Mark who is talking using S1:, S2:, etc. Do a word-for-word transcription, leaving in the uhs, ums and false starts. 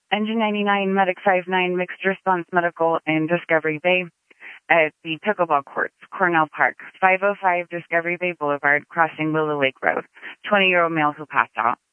S1: Engine ninety-nine, Medic five nine, Mixed Response Medical in Discovery Bay at the Pickleball Courts, Cornell Park, five oh five Discovery Bay Boulevard, crossing Willow Lake Road. twenty-year-old male who passed out.